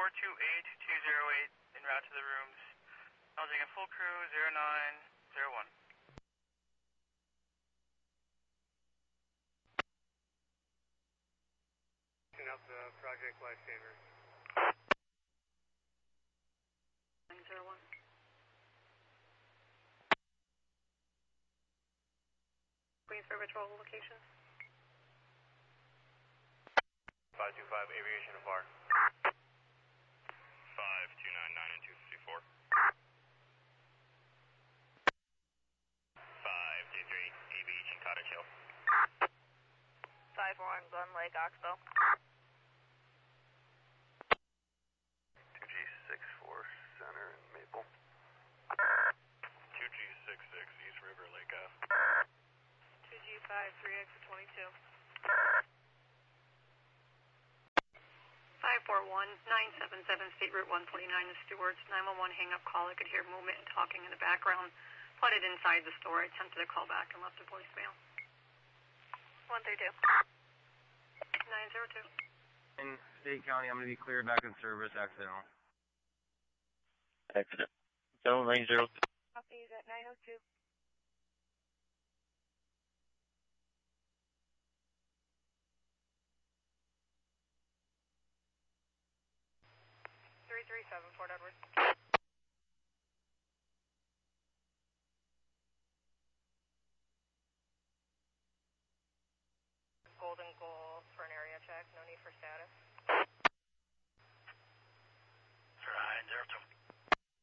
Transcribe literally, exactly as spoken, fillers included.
four two eight two zero eight en route to the rooms. Housing a full crew zero nine zero one. Picking up the Project Lifesavers. nine zero one. Queensboro patrol location. five two five Aviation of Bar. five two nine nine and two fifty-four. five two three A Beach and Cottage Hill. five one Glen Lake, Oxbow. two G six four Center and Maple. two G six six East River Lake Ave. two G five three exit twenty-two. five four one nine seven seven State Route one forty-nine, the stewards. nine one one hang up call. I could hear movement and talking in the background. Flooded inside the store. I attempted to call back and left a voicemail. one three two. nine zero two. In State County, I'm going to be cleared back in service, exit on. Exit. Zone nine zero. Copies at nine oh two. three three seven, Fort Edward. Golden Goal for an area check, no need for status.